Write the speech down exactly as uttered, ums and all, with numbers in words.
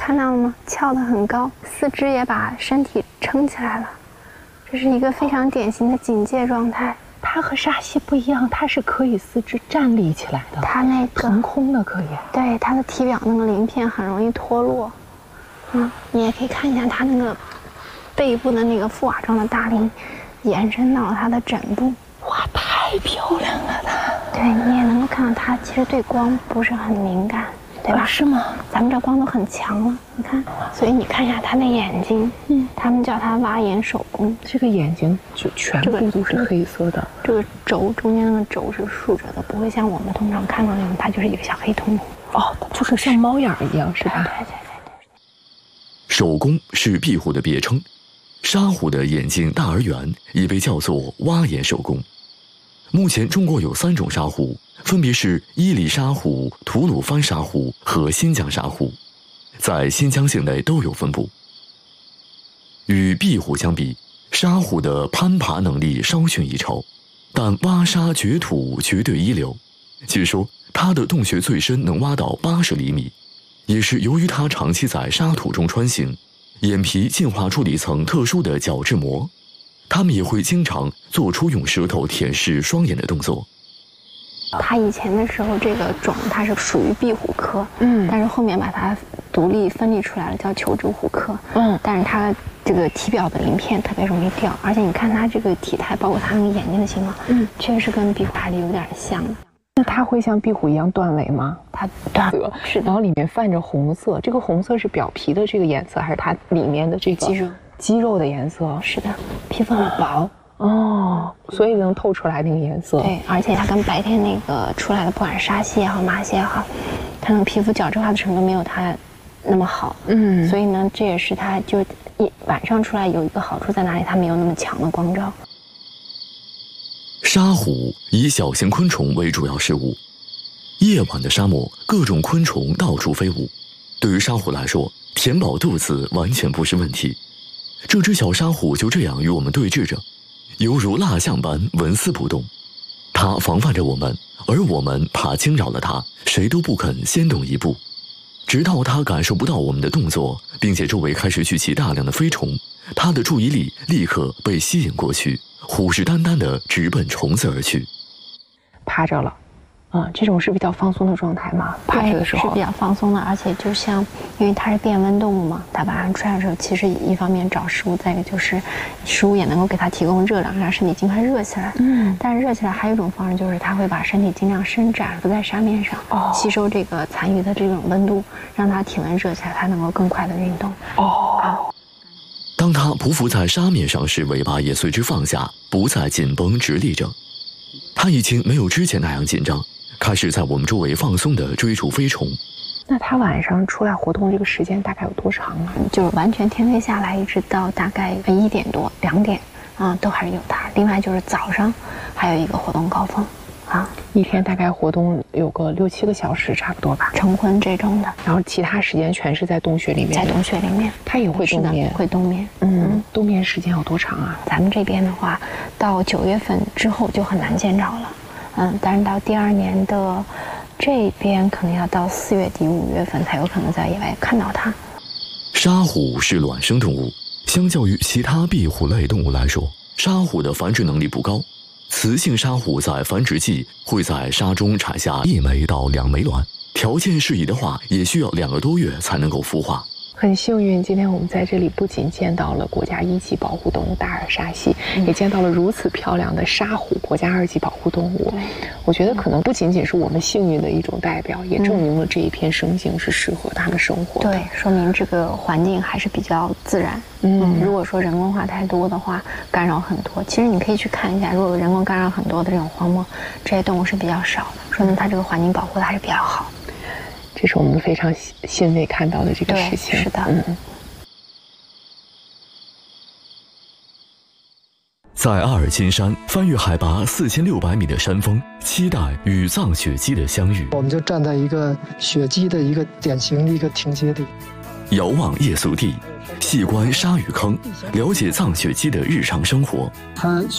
看到了吗？翘得很高，四肢也把身体撑起来了，这是一个非常典型的警戒状态。 它和沙溪不一样，它是可以四肢站立起来的， 它那个腾空的可以。 对，它的体表那个鳞片很容易脱落。嗯，你也可以看一下它那个背部的那个负瓦状的大鳞，延伸到了它的枕部。 哇，太漂亮了它！ 对，你也能够看到它其实对光不是很敏感，对吧？ 啊、是吗？ 咱们这光都很强了，你看，所以你看一下它的眼睛，嗯，他们叫它蛙眼手工。 这个眼睛就全部都是黑色的， 这个轴中间那个轴是竖着的，不会像我们通常看到那种，它就是一个小黑洞。 哦，就是像猫眼一样，是吧？ 对对对对。 手工是壁虎的别称，沙虎的眼睛大而圆，也被叫做蛙眼手工。目前中国有三种沙虎，分别是伊犁沙虎、吐鲁番沙虎和新疆沙虎，在新疆境内都有分布。与壁虎相比，沙虎的攀爬能力稍逊一筹，但挖沙掘土绝对一流。据说它的洞穴最深能挖到八十厘米，也是由于它长期在沙土中穿行，眼皮进化出了一层特殊的角质膜。它们也会经常做出用舌头舔舐双眼的动作。 它以前的时候，这个种它是属于壁虎科，嗯，但是后面把它独立分离出来了，叫球趾虎科，嗯，但是它这个体表的鳞片特别容易掉，而且你看它这个体态，包括它那个眼睛的情况，嗯，确实跟壁虎还是有点像的。 那它会像壁虎一样断尾吗？ 它断尾是，然后里面泛着红色，这个红色是表皮的这个颜色，还是它里面的这个肌肉？ 肌肉的颜色。是的，皮肤很薄哦，所以能透出来那个颜色。 对，而且它跟白天那个出来的不管是沙溪也好，马溪也好，它那个皮肤角质化的程度没有它那么好。嗯，所以呢，这也是它就一晚上出来有一个好处在哪里？它没有那么强的光照。 沙虎以小型昆虫为主要食物，夜晚的沙漠各种昆虫到处飞舞，对于沙虎来说，填饱肚子完全不是问题。这只小沙虎就这样与我们对峙着，犹如蜡像般纹丝不动。它防范着我们，而我们怕惊扰了它，谁都不肯先动一步。直到它感受不到我们的动作，并且周围开始聚集大量的飞虫，它的注意力立刻被吸引过去，虎视眈眈地直奔虫子而去。 趴着了。啊，这种是比较放松的状态吗？趴着的时候是比较放松的，而且就像，因为它是变温动物嘛，它晚上出来的时候，其实一方面找食物，再一个就是食物也能够给它提供热量，让身体尽快热起来。嗯，但是热起来还有一种方式，就是它会把身体尽量伸展，浮在沙面上，哦，吸收这个残余的这种温度，让它体温热起来，它能够更快的运动。哦。啊当它匍匐在沙面上时，尾巴也随之放下，不再紧绷直立着。它已经没有之前那样紧张，开始在我们周围放松地追逐飞虫。 那它晚上出来活动这个时间大概有多长啊？ 就是完全天黑下来，一直到大概一点多、两点啊，都还是有它。另外就是早上还有一个活动高峰啊， 一天大概活动有个六七个小时差不多吧， 晨昏这种的。 然后其他时间全是在洞穴里面。 在洞穴里面， 它也会冬眠， 会冬眠。 嗯，冬眠时间有多长啊？ 咱们这边的话，到九月份之后就很难见着了。嗯，但是到第二年的这边可能要到四月底五月份才有可能在野外看到它。 沙虎是卵生动物，相较于其他壁虎类动物来说，沙虎的繁殖能力不高。雌性沙虎在繁殖季会在沙中产下一枚到两枚卵，条件适宜的话，也需要两个多月才能够孵化。 很幸运，今天我们在这里不仅见到了国家一级保护动物大耳沙溪，嗯、也见到了如此漂亮的沙虎，国家二级保护动物。我觉得可能不仅仅是我们幸运的一种代表，也证明了这一片生境是适合它们生活的。 对，说明这个环境还是比较自然。嗯，如果说人工化太多的话，干扰很多。其实你可以去看一下，如果人工干扰很多的这种荒漠，这些动物是比较少的，说明它这个环境保护的还是比较好。 这是我们非常欣慰看到的这个事情。 是的， 嗯。 在阿尔金山翻越海拔四千六百米的山峰，期待与藏雪鸡的相遇。 我们就站在一个雪鸡的一个典型的一个停歇地， 遥望夜宿地，细观鲨鱼坑，了解藏雪鸡的日常生活。 它